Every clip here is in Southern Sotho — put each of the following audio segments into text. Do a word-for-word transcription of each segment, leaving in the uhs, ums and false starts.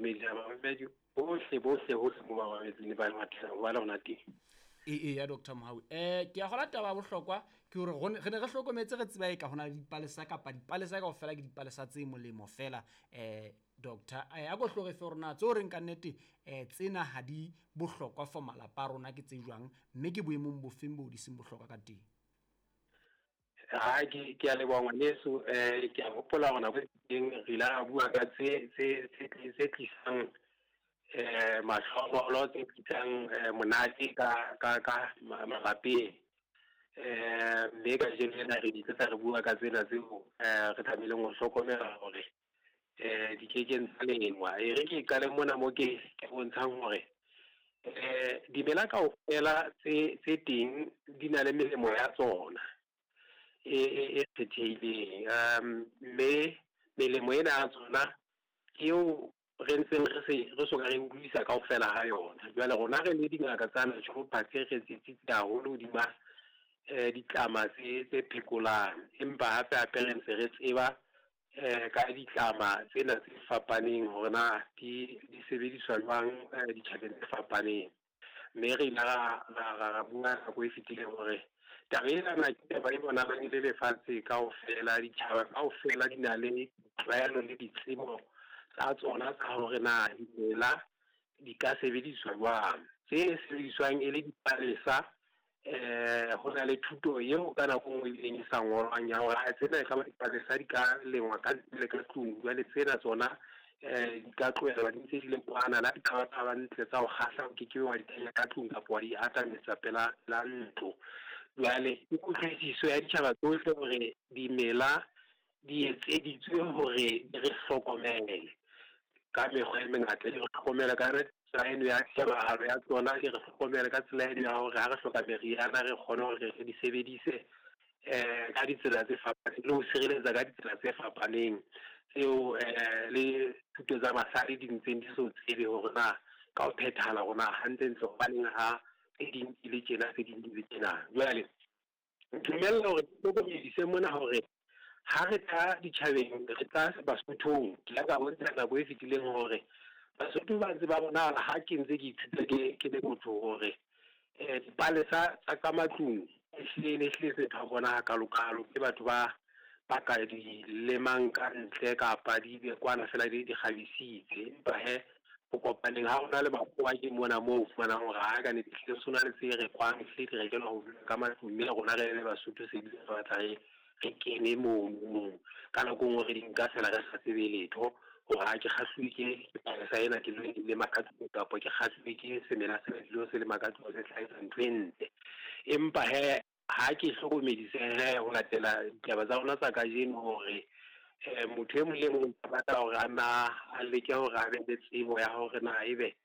dumedi ba babedi bohle bohle ho se mo ba babedi le ba matla wa lona teng. e e ya Doctor Mohawi eh ke a gola taba ya bohlokwa ke hore re ne re hlokometse re tseba e ka hona dipalesa kapa dipalesa ka ofela ke dipalesa tse molemo fela eh Doctor eh a go hloge fe rona tso re nka nnete eh tsena ha di bohlokwa for malapa rona ke tse jwang mme ke boemong bofeng bo di seng bohlokwa ka teng. Ha ke ke a le bongwa leso eh ke a hopola hona go teng re la bua ka tse tse tse tlisang eh mahlomo tse tlisang monate ka ka ka magapeng eh mme ka jena re di tsa re bua ka tsena tseo eh re tlamehile go hlokomela hore eh di kekeng tsa lengwa e re ke ka le mona mo ke ke bontshang hore eh dimela kaofela tse tse teng di na le melemo ya tsona e e tshehileng um mme melemo ena ya tsona eo re ntseng re se re soka re utlwisa kaofela ha yona jwale rona re le dingaka tsa naturopathy re tsitsitse haholo di ba eh ditlama tse tse phekolang empa hape hape re ntse re tseba eh ka ditlama tsena tse fapaneng hore na di di sebediswa jwang ditjhabeng tse fapaneng mme re la ra bua ka go e fetileng hore taba ena na ke ba e bona ba ile lefatshe kaofela ditjhaba kaofela di na le tlwaelo le ditsebo tsa tsona tsa hore na dimela di ka sebediswa jwang tse sebediswang e le dipalesa eh ho na le thuto eo ka nako nngwe e e sa ngolwang ya hore ha tsena e ka ba dipalesa di ka lengwa ka le ka tlung jwale tsena tsona eh di ka tloela di ntse di le kwana la ditaba tsa ba ntle tsa ho khahla o ke ke wa di kenya ka tlung ka wa di atametsa pela la ntlo jwale ke kutlwisiso ya ditjhaba tsohle hore dimela di etseditswe hore re hlokomele ka mekgwa e mengata re hlokomela ka re tseno ya tshebahalo ya tsona ke re hlokomele ka tsela eno ya hore ha re hloka meriana re kgone hore re di sebedise eh ka ditsela tse fapaneng le ho sireletsa ka ditsela tse fapaneng tseo eh le thuto tsa basadi di ntseng di so tsebe hore na ka o phethala rona hantle ntse ho baneng ha e ding ile tjena se ding di tjena jwale dumella hore tlokomedise mona hore ha re tla ditjhabeng re tla Basothong ke la ka bontsha nako e fetileng hore Basotho ba ntse ba bona ha ke ntse ke ithuta ke ke le motho hore eh dipalesa tsa ka matlung e hlile hlile se tla bona ka lokalo ke batho ba ba ka di lemang ka ntle kapa di be kwana fela di di khabisitse empa he go kopaneng ha hona le bakgowa ke mona mo fumana hore ha ka ne tlile sona le se re kwang hlile re rekela ho ka matlung mme rona re le Basotho se di ba tla re re kene mo ka nako ngwe re di nka fela re sa tsebe letho hore ha ke kgahlwe ke palesa ena ke le makatlo kapa ke kgahlwe ke semela se dilo se le makatlo se tlhaisa ntho e ntle empa he ha ke hlokomedise he ho latela ditaba tsa rona tsa kajeno hore eh motho e mong le mong ba batla hore ana a leke hore a be le tsebo ya hore na ebe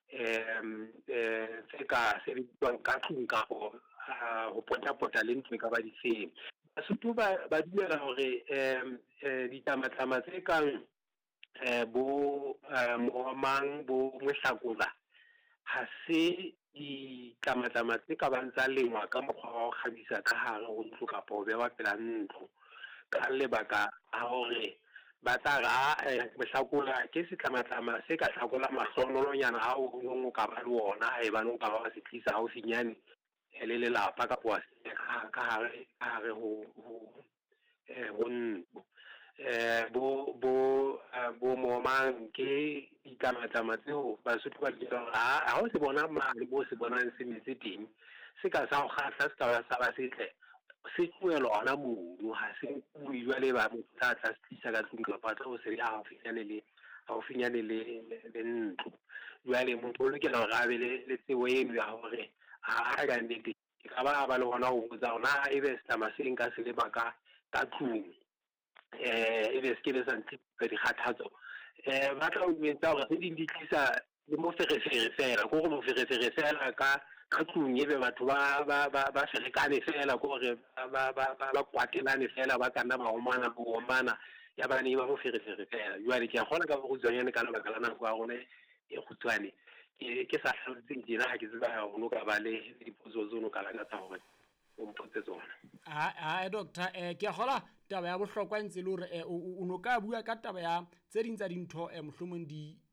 em eh se ka sebediswang ka tlung ka ho ho pota-pota le ntwe ka ba difeng Basotho ba ba dumela hore em ditamatlama tse kang eh bo moomang bo mohlakola ha se ditamatlama tse ka bang tsa lengwa ka mokgwa wa ho khabisa ka hare ho ntlo kapa ho bewa pela ntlo ka lebaka ha hore ba tla ra mohlakola ke setamatlama se ka hlakola mahlonolonyana ha o nngwe ka ba le ona ha eba no ka ba se tlisa haufinyane le lelapa ka poa ka hare ka hare ho eh ho eh bo bo bo momang ke ditamatlama tseo Basotho ba di tsela ha o se bona mali bo se bona se metse teng se ka sa go khatla se ka sa ba setle se tsuelo ona mo ha se o jwale ba mo tla tla se ka tlung ka patla o se ya finyane le ha o finyane le le ntlo jwale motho o lokela hore a be le tsebo eno ya hore ha ga nnete ka ba ba le hona ho botsa ona e be se tama se nka se le baka ka tlung eh e be se ke le santsi ka di khathatso eh ba tla o metsa hore se di tlisa le mo ferefere fela go go mo ferefere fela ka ka tlung e be batho ba ba ba ba ferekane fela go re ba ba ba kwatelane fela ba kana ba omana bo omana ya ba ne ba mo ferefere fela jwale ke a gona ka go tswanyane ka lebaka la nako a gone e khutswane ke ke sa hlotse dina ha ke tseba ho no ka ba le dipotso tsono ka la tsa hore o mpotse tsona a a doctor eh ke gola taba ya bohlokwa ntse le hore o no ka bua ka taba ya tse ding tsa dintho eh mohlomong di